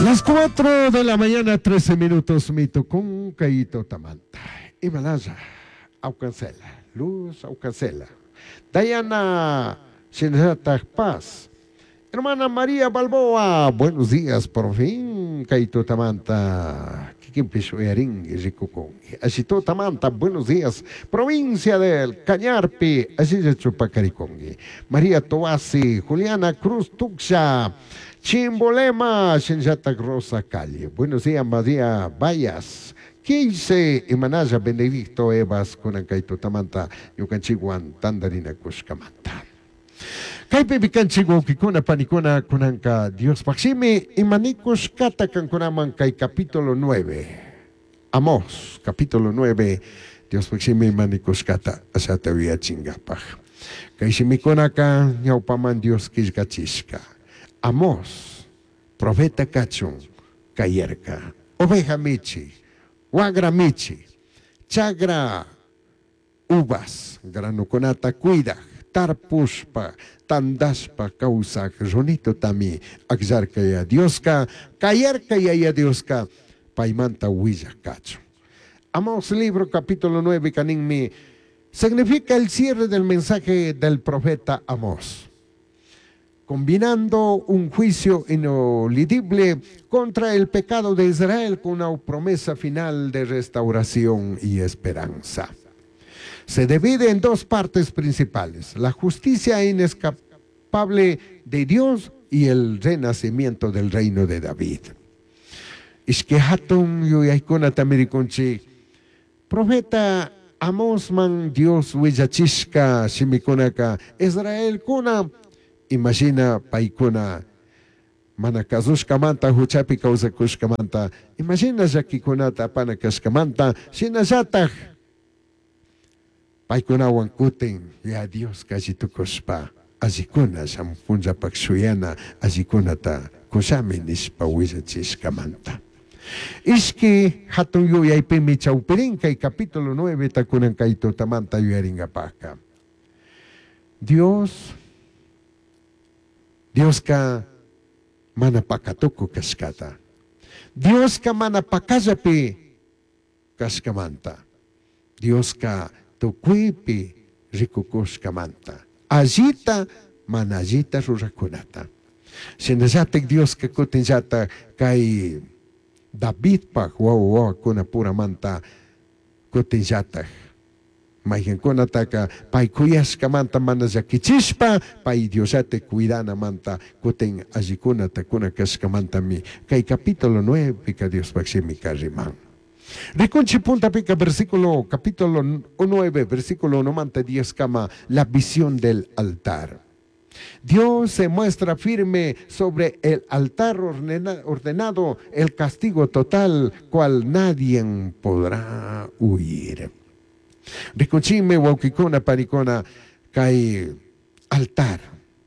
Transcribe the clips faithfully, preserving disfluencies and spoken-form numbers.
Las cuatro de la mañana, trece minutos, mito con Caíto Tamanta. Himalaya, Aucancela, Luz Aucancela. Diana Shinrata Paz. Hermana María Balboa, buenos días, por fin, Caíto Tamanta. Asito Tamanta, buenos días. Provincia del Cañarpi, así se Chupacaricongi. María Toasi, Juliana Cruz Tuxa. Chimbolema, Shenjata Rosa Calle. Buenos días, María Vallas. quince, Imanaya Benedicto Evas, Conancaito Tamanta, Yucanchiguan, Tandarina Cuscamanta. Kaipe Bicanchigo, Kikuna Panicuna, Kunanka, Dios Paximi, Imanicus Katakan Kunaman, Kai capítulo nueve. Amos, capítulo nueve, Dios Paximi, Imanicus Kata, Asata Via Chingapaj. Kaishimikonaka, Nyaupaman Dios Kishgachisca. Amos, profeta Cachun, Cayerca, Oveja Michi, Wagra Michi, Chagra, Uvas, Granuconata Cuida, Tarpuspa, Tandaspa, Causa, Jonito Tami, Axarca y Adioska, Cayerca y Adioska, Paimanta Huilla Cacho. Amos, libro capítulo nueve, Caninmi, significa el cierre del mensaje del profeta Amos, combinando un juicio inolidible contra el pecado de Israel con una promesa final de restauración y esperanza. Se divide en dos partes principales: la justicia inescapable de Dios y el renacimiento del reino de David. Iskehatun yuyaikuna tamirikunchi, profeta Amos man Dios huyachishka shimikunaka Israel kuna. Imagina paikuna manakazushkamanta huchapi kausakushkamanta. Imagina jakikunata panakashkamanta shinajatah paikuna wankuten ya Dios kajitukuspa azikuna sampunja paksuyana azikunata kusami nispa wisachishkamanta. Iski hatun yuyaypimi chaupirinka y capítulo nueve takunan kaito tamanta yuyaringapaka. Dios Dios ka manapakatuku kaskata. Dios ka manapakajapi kaskamanta. Dios ka tukuipi rikukuskamanta. Ajita manajita rurakunata. Sinajatek Dios ka kutinjata kay David pa huawa kuna pura manta kutinjata. Mayen konataka pai kuyas kamanta mana zakichispa pai diosate cuidana manta kuten azikuna takuna kaskamanta mi kai capítulo nueve pica Dios paximi karimán. Riconchi punta pica versículo capítulo nueve versículo uno manta diez kama la visión del altar. Dios se muestra firme sobre el altar ordenado, el castigo total, cual nadie podrá huir. Ricochime waukikona paricona kai altar.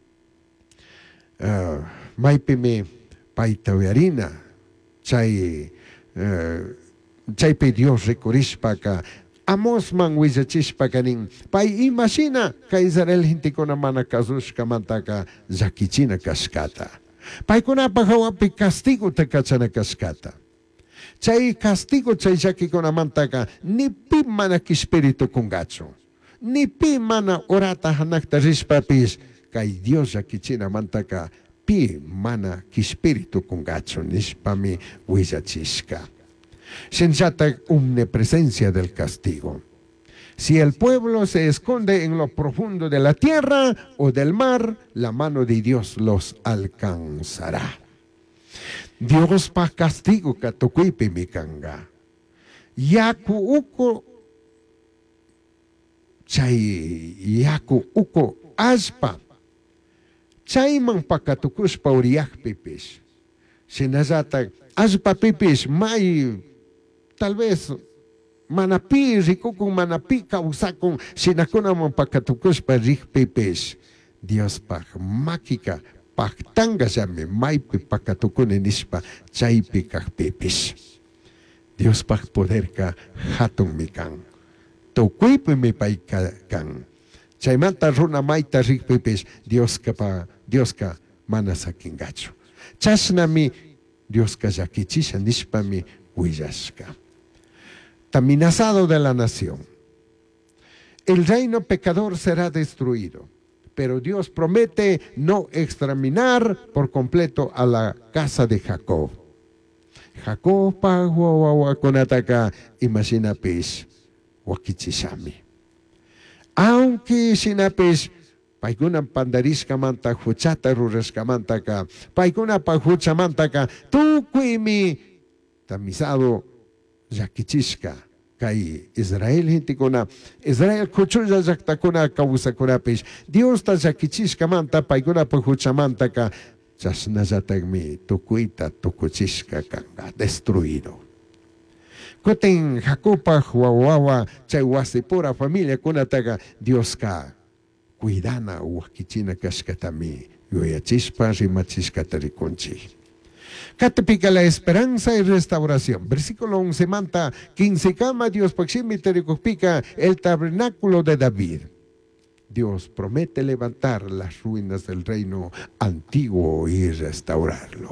Uh, Maipime paitawiarina. Chay uh, chaype Dios recorishpaka. Amos man wisachishpakanin. Pai imagina ka Israel hintikona mana kazushka mantaka zakichina kaskata. Pai kuna pagawapi castigo te kachana kaskata. Chay castigo chay yaki con amantaka ni pi mana ki espíritu con gacho ni pi mana orata hanakta rispapis kay Dios yaki china mantaka pi mana ki espíritu con gacho nispami huizachisca. Sensata omnipresencia del castigo. Si el pueblo se esconde en lo profundo de la tierra o del mar, la mano de Dios los alcanzará. Dios pa castigo katukuipi mikanga. Yaku uko chay yaku uko aspa. Chay man pa katukuspa uriyak pipis. Sinazata aspa pipis may tal vez manapi rikukung manapi kausakung sinakuna man pa katukuspa rik pipis. Dios pa makika paktanga sami maipi pakatukunin nispa chaypi kakpipis. Dios pak poder ka hatong mikang. Tukuipi mi paikang. Chaymanta runa maita rikpipis Dios ka pa Dios ka mana sakingacho. Chasnami Dios kayakichisha nishpami huillashka. Taminazado de la nación. El reino pecador será destruido, pero Dios promete no exterminar por completo a la casa de Jacob. Jacob pa huahuahua konataka imasinapis wakichisami. Aunque sinapis paikuna pandariskamanta huchata ruraskamantaka, paikuna pahuchamantaka, tukuimi tamizado yakichishka. Kai Israel hintikuna, Israel kuchuya yaktakuna kawsakunapis, Dios ta yakichishka manta paikuna pahuchamantaka, chasnayatakmi tukuita tukuchishka kanga, destruido. Kuten Jacopa huahuawa chay wasipura familia kunataga Dios ka cuidana huakichina kashkatami yoyachispa rimachisca tariconchi. Catepica la esperanza y restauración. Versículo once manta quince cama Dios paximi tericopica el tabernáculo de David. Dios promete levantar las ruinas del reino antiguo y restaurarlo.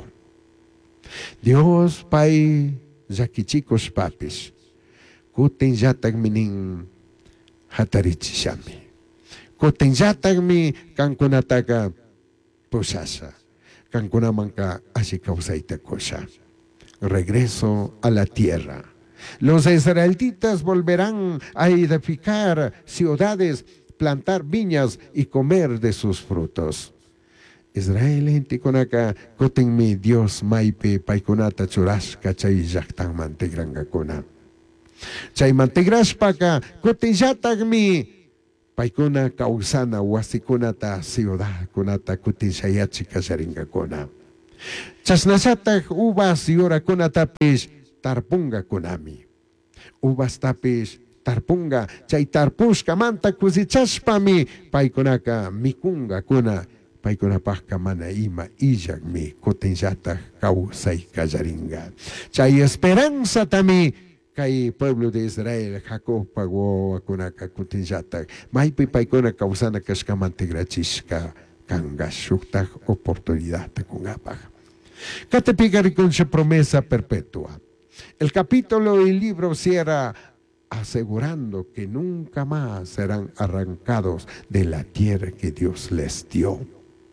Dios pai yakichikos papis kuten yatakminin hatarichishami. Kuten yatakmi kankunataka posasa. Kankunamanka ashikausaita kosha. Regreso a la tierra. Los israelitas volverán a edificar ciudades, plantar viñas y comer de sus frutos. Israel intikonaka kotenmi Dios maipe paikonata churashka chay llaqtan mantigrangakuna. Chay mantigrashpaka kotenyatakmi paikuna kausana wasikunata ciudad kunata kutinshayachika kasharingakuna. Chasnasatak uvas yurakunatapis tarpunga kunami. Uvas tapis tarpunga chay tarpushka manta kusichashpami paikunaka mikunga kuna. Paikunapajka mana ima illakmi kotenyatak kawsay kallaringa. Chay esperanza tami kay pueblo de Israel Jacob pagó kunaka kotenyatak maypi paikuna kawsana kashkamantigrachishka kanga shuktak oportunidad kungapaj. Katepiga riconcha promesa perpetua. El capítulo y el libro cierra asegurando que nunca más serán arrancados de la tierra que Dios les dio.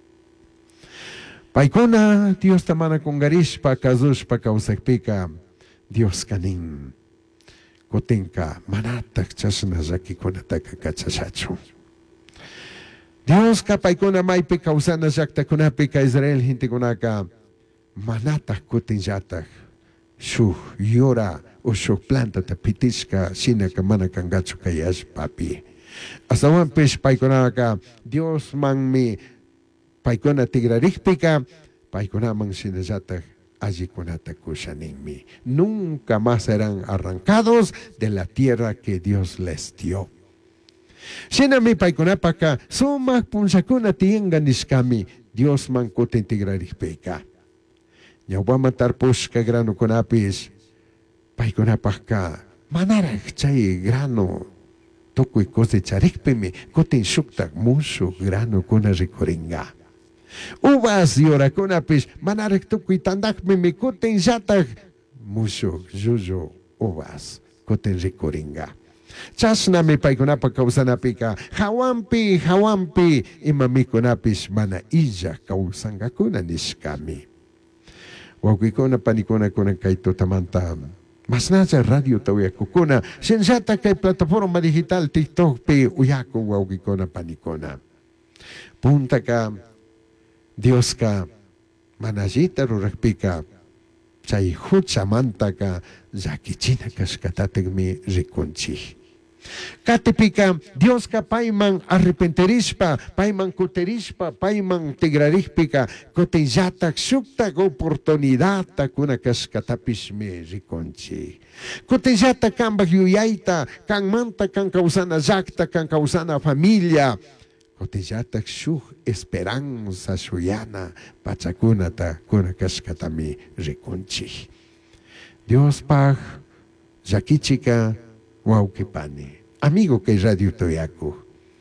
Paikuna Dios tamana kungarishpa kazushpa kausakpika Dios kanin kotenka manatak chasnazaki kunataka kachashachu. Dios ka paikuna maipi kausana jakta kunapika Israel hintikunaka manatak kotenyatak shu yora o shu planta tapitishka sinaka manakangachu kayash papi. Hasta un pez paikunaka Dios manmi paikuna tigrarikpika, paikuna man sinayatak ayikunata kushaningmi. Nunca más serán arrancados de la tierra que Dios les dio. Sinami paikunapaka, sumak punsakuna tienganishkami, Dios man koten tigrarikpika. Nyawamatar pushka grano kunapis, paikunapaka, manarak chay grano, tokuy cosecharikpimi, koten shuktak musu grano kuna rikoringa. Uvas yorakunapis manarek tukuy tandakmi mi koten yatak musu juju uvas koten rikoringa. Chasnami paikunapa kausanapika hawampi hawampi imamikunapis mana illa kausangakuna nishkami. Wawkikuna panikuna kuna kaito tamanta mas nasa radio tawiyakukuna sensata kay plataforma digital TikTok pi uyaku wawkikuna panikuna. Punta ka Dios ka manajita rurakpika chay huchamanta ka yakichina kaskatategmi rikunchi. Katipika Dios ka paiman arrepenterispa, paiman kuterispa, paiman tigrarikpika, kotenyatak suktak oportunidad takuna kaskatapismi rikunchi. Kotenyatak kambak yuyaita, kang manta kang kausana zakta, kang kausana familia, kotenyatak shuk esperanza suyana pachakunata kuna kaskatami rikunchi. Dios pag yakichika Waukipani, amigo que radio toyaku.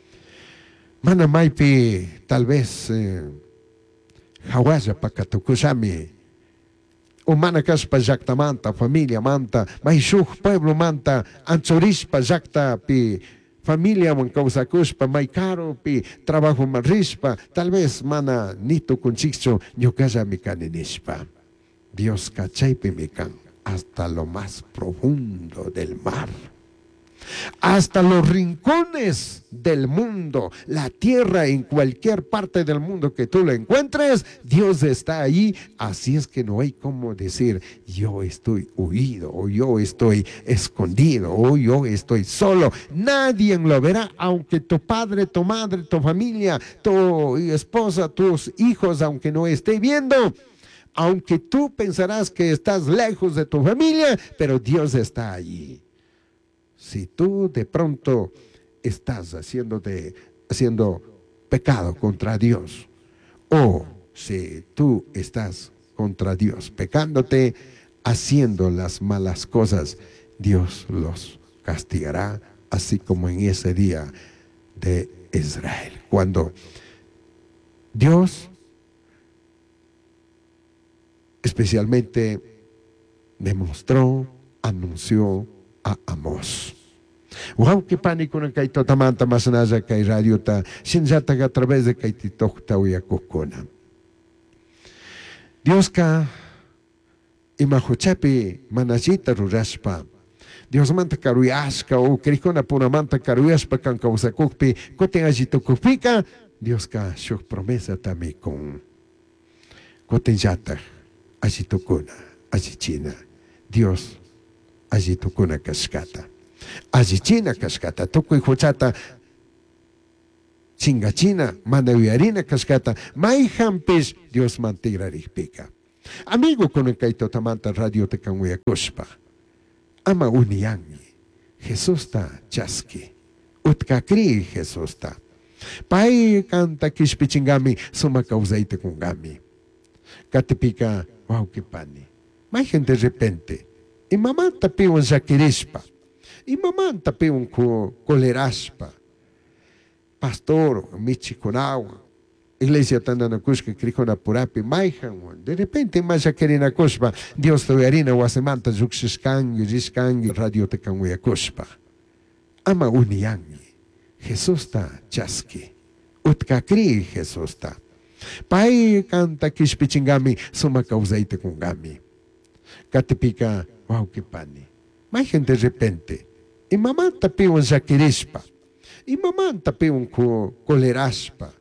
Mana maipi tal vez eh, hawaya pakatukusami Umanacaspa llakta manta, familia manta, maishuk pueblo manta, anchorispa llakta pi familia man causakuspa, maikaro pi trabajo marispa, tal vez mana nito kunchikcho ñukalla mi kaninispa. Dios kachaypi mikan hasta lo más profundo del mar. Hasta los rincones del mundo, la tierra, en cualquier parte del mundo que tú lo encuentres, Dios está ahí. Así es que no hay como decir, yo estoy huido, o yo estoy escondido, o yo estoy solo. Nadie lo verá, aunque tu padre, tu madre, tu familia, tu esposa, tus hijos, aunque no esté viendo. Aunque tú pensarás que estás lejos de tu familia, pero Dios está allí. Si tú de pronto estás haciendo, de, haciendo pecado contra Dios, o si tú estás contra Dios, pecándote, haciendo las malas cosas, Dios los castigará, así como en ese día de Israel, cuando Dios especialmente demostró, anunció a Amós. Wow, que pánico na kay totamanta masanaza kay radio ta sinjata a través de kay titok tawya kukuna. Dios ka imahuchepi manajita ruraspa. Dios manta karuyasca o krikona puna manta karuyaspa kan kausakukpi kote ajito kupika. Dios ka shuk promesa tamikon. Kote jata ajito kuna ajichina. Dios ajito kuna kaskata. Ajichina kaskata, toko huchata chingachina, mandaviarina kaskata, maihampis Dios mantigra ripika. Amigo con el kaito tamanta radio te kanguyakuspa. Ama uniyangi. Jesús ta chaski. Utkakri Jesús ta. Pai kanta kishpichingami suma causaite kungami. Katipika, wow que pani. Mai gente de repente. Y mamá tapi un zakirispa. Y mamá tapi un coleraspa. Pastor, michiconagua. Iglesia Tandanakushka, Krikona Purapi, Maihan. De repente, más querina Kushpa, Dios te harina, Wasemanta, Zuxiskangi, Rizkangi, Radio Tekanguya Kushpa. Ama uniyangi. Jesús ta chaski. Utkakri Jesús ta. Pai canta kishpichingami, suma causaite kungami. Katipika, wow que pani. Maihan de repente. Y mamá tapi un zakirispa. Y mamá tapi un coleraspa.